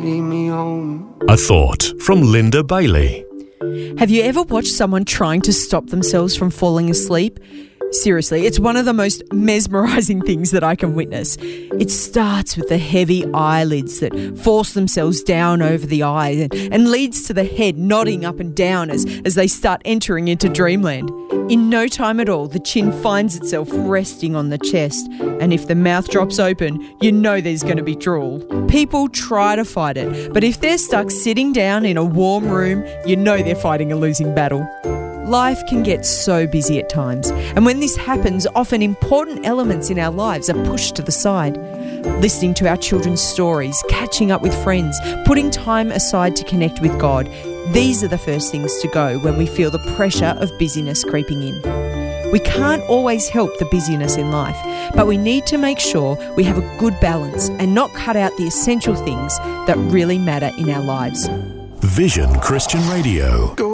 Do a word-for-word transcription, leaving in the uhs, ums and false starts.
lead me home. A thought from Linda Bailey. Have you ever watched someone trying to stop themselves from falling asleep? Seriously, it's one of the most mesmerising things that I can witness. It starts with the heavy eyelids that force themselves down over the eyes and, and leads to the head nodding up and down as, as they start entering into dreamland. In no time at all, the chin finds itself resting on the chest, and if the mouth drops open, you know there's going to be drool. People try to fight it, but if they're stuck sitting down in a warm room, you know they're fighting a losing battle. Life can get so busy at times, and when this happens, often important elements in our lives are pushed to the side. Listening to our children's stories, catching up with friends, putting time aside to connect with God, these are the first things to go when we feel the pressure of busyness creeping in. We can't always help the busyness in life, but we need to make sure we have a good balance and not cut out the essential things that really matter in our lives. Vision Christian Radio.